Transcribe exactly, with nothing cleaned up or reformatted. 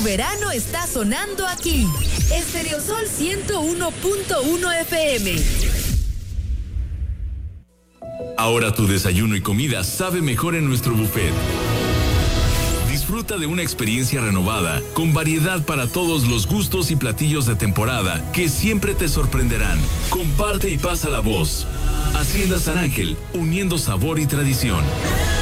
verano está sonando aquí. Estereosol ciento uno punto uno F M. Ahora tu desayuno y comida sabe mejor en nuestro buffet. Disfruta de una experiencia renovada, con variedad para todos los gustos y platillos de temporada que siempre te sorprenderán. Comparte y pasa la voz. Hacienda San Ángel, uniendo sabor y tradición.